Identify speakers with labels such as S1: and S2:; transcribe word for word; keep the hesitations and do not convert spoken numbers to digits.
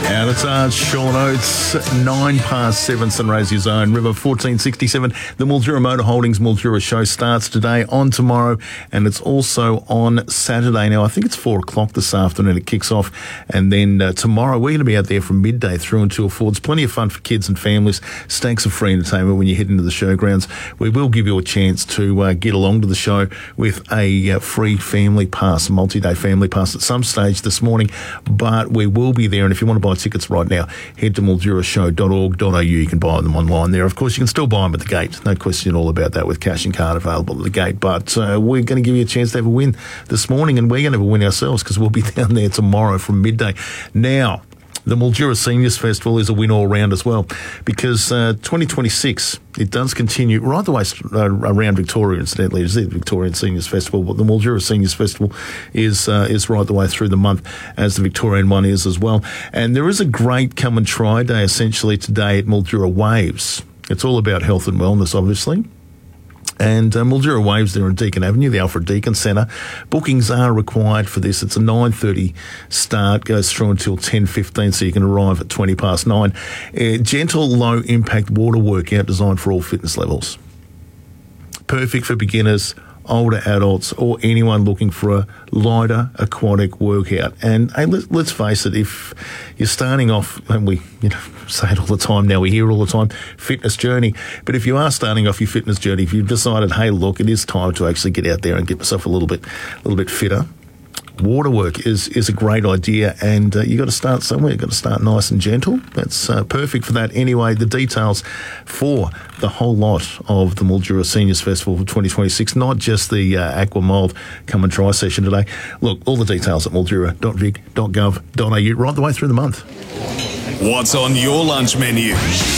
S1: Out of charge, Sean Oates, nine past seven, Sunraysia Zone, River fourteen sixty-seven. The Mildura Motor Holdings Mildura show starts today, on tomorrow, and it's also on Saturday. Now, I think it's four o'clock this afternoon it kicks off, and then uh, tomorrow we're going to be out there from midday through until four. It's plenty of fun for kids and families, stacks of free entertainment when you head into the showgrounds. We will give you a chance to uh, get along to the show with a uh, free family pass, a multi-day family pass at some stage this morning, but we will be there, and if you want to buy tickets right now, head to mildura show dot org dot a u. You can buy them online there. Of course, you can still buy them at the gate. No question at all about that, with cash and card available at the gate. But uh, we're going to give you a chance to have a win this morning, and we're going to have a win ourselves because we'll be down there tomorrow from midday. Now, the Mildura Seniors Festival is a win all round as well, because uh, twenty twenty-six, it does continue right the way uh, around Victoria, incidentally. It's the Victorian Seniors Festival, but the Mildura Seniors Festival is uh, is right the way through the month, as the Victorian one is as well. And there is a great come and try day essentially today at Mildura Waves. It's all about health and wellness, obviously. And uh, Mildura Waves there on Deakin Avenue, the Alfred Deakin Centre. Bookings are required for this. It's a nine thirty start, goes through until ten fifteen, so you can arrive at twenty past nine. Uh, gentle, low-impact water workout designed for all fitness levels. Perfect for beginners, older adults, or anyone looking for a lighter aquatic workout. And hey, let, let's face it, if you're starting off, and we you know say it all the time now, we hear it all the time, fitness journey, but if you are starting off your fitness journey, if you've decided, hey, look, it is time to actually get out there and get myself a little bit, a little bit fitter, water work is, is a great idea, and uh, you've got to start somewhere. You've got to start nice and gentle. That's uh, perfect for that. Anyway, the details for the whole lot of the Mildura Seniors Festival for twenty twenty-six, not just the uh, Aqua Mold come and try session today. Look, all the details at mildura dot vic dot gov dot a u right the way through the month.
S2: What's on your lunch menu?